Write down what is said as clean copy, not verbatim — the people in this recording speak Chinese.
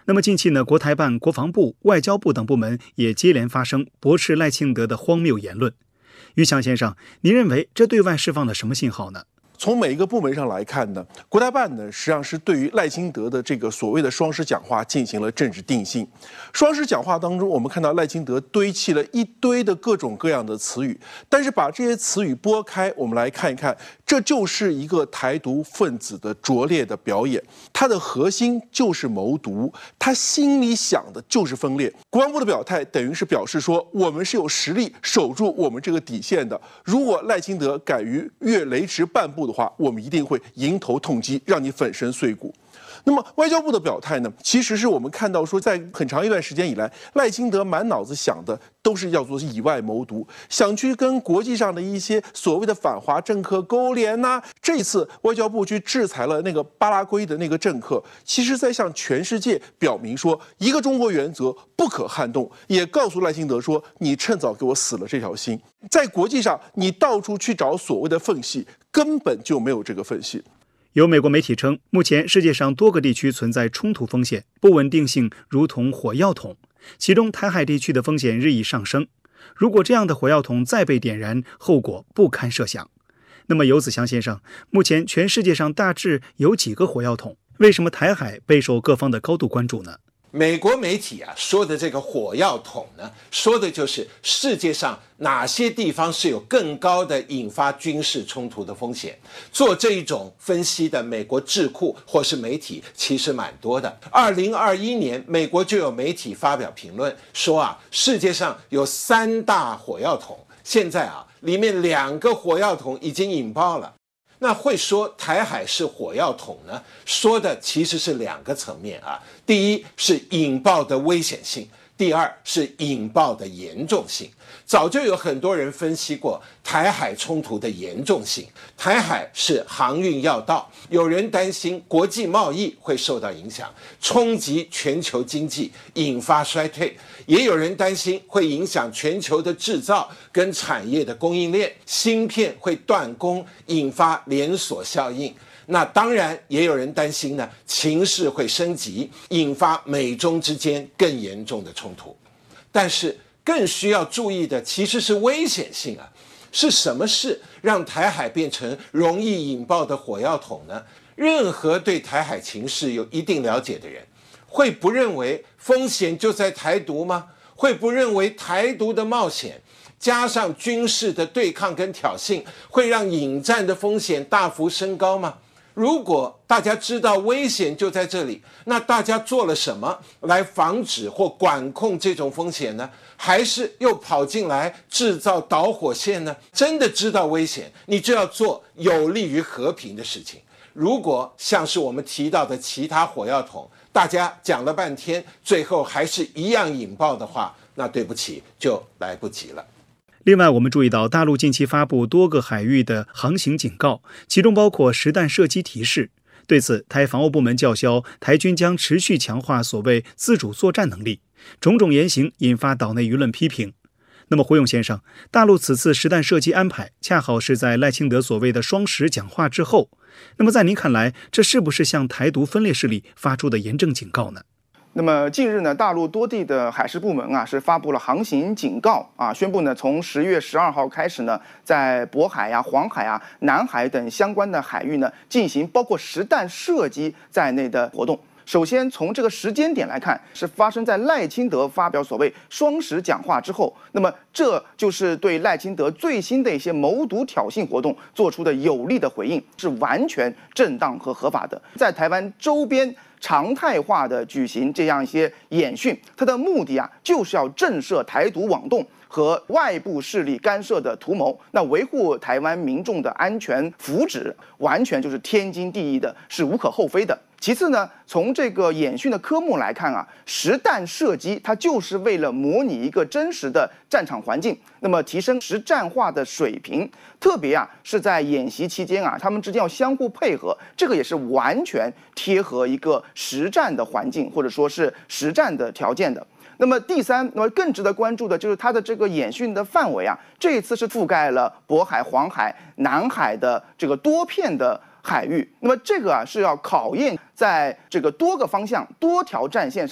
那么近期呢，国台办、国防部、外交部等部门也接连发声驳斥赖清德的荒谬言论。于强先生，您认为这对外释放了什么信号呢？ 从每一个部门上来看呢，国台办呢实际上是对于赖清德的这个所谓的双十讲话进行了政治定性。双十讲话当中，我们看到赖清德堆砌了一堆的各种各样的词语，但是把这些词语拨开，我们来看一看，这就是一个台独分子的拙劣的表演。他的核心就是谋独，他心里想的就是分裂。国防部的表态等于是表示说，我们是有实力守住我们这个底线的。如果赖清德敢于越雷池半步的话，我们一定会迎头痛击，让你粉身碎骨。那么外交部的表态呢，其实是我们看到说，在很长一段时间以来，赖清德满脑子想的都是要做以外谋独，想去跟国际上的一些所谓的反华政客勾连呐。这一次外交部去制裁了那个巴拉圭的那个政客，其实在向全世界表明说，一个中国原则不可撼动，也告诉赖清德说，你趁早给我死了这条心。在国际上，你到处去找所谓的缝隙，根本就没有这个缝隙。 有美国媒体称，目前世界上多个地区存在冲突风险，不稳定性如同火药桶，其中台海地区的风险日益上升。如果这样的火药桶再被点燃，后果不堪设想。那么游子祥先生，目前全世界上大致有几个火药桶？为什么台海备受各方的高度关注呢？ 美国媒体说的这个火药桶呢，说的就是世界上哪些地方是有更高的引发军事冲突的风险。做这一种分析的美国智库或是媒体其实蛮多的。2021年，美国就有媒体发表评论说世界上有3大火药桶，现在里面2个火药桶已经引爆了。那会说台海是火药桶呢？说的其实是2个层面第一是引爆的危险性，第二是引爆的严重性。早就有很多人分析过台海冲突的严重性。台海是航运要道，有人担心国际贸易会受到影响，冲击全球经济，引发衰退。也有人担心会影响全球的制造跟产业的供应链，芯片会断供，引发连锁效应。那当然也有人担心呢，情势会升级，引发美中之间更严重的冲突。但是更需要注意的其实是危险性是什么事让台海变成容易引爆的火药桶呢？任何对台海情势有一定了解的人，会不认为风险就在台独吗？会不认为台独的冒险加上军事的对抗跟挑衅，会让引战的风险大幅升高吗？如果大家知道危险就在这里，那大家做了什么来防止或管控这种风险呢？还是又跑进来制造导火线呢？真的知道危险，你就要做有利于和平的事情。如果像是我们提到的其他火药桶，大家讲了半天，最后还是一样引爆的话，那对不起，就来不及了。 另外，我们注意到大陆近期发布多个海域的航行警告，其中包括实弹射击提示。对此，台防务部门叫嚣，台军将持续强化所谓自主作战能力。种种言行引发岛内舆论批评。那么胡勇先生，大陆此次实弹射击安排恰好是在赖清德所谓的双十讲话之后，那么在您看来，这是不是向台独分裂势力发出的严正警告呢？ 那么近日呢，大陆多地的海事部门是发布了航行警告宣布呢，从10月12号开始呢，在渤海黄海南海等相关的海域呢，进行包括实弹射击在内的活动。首先从这个时间点来看，是发生在赖清德发表所谓双十讲话之后，那么这就是对赖清德最新的一些谋独挑衅活动做出的有力的回应，是完全正当和合法的。在台湾周边常态化的举行这样一些演训，它的目的就是要震慑台独网动和外部势力干涉的图谋，那维护台湾民众的安全福祉，完全就是天经地义的，是无可厚非的。其次呢，从这个演训的科目来看实弹射击它就是为了模拟一个真实的战场环境，那么提升实战化的水平。特别是在演习期间他们之间要相互配合，这个也是完全贴合一个实战的环境或者说是实战的条件的。那么第三，那么更值得关注的就是它的这个演训的范围这一次是覆盖了渤海、黄海、南海的这个多片的海域。那么这个是要考验在这个多个方向、多条战线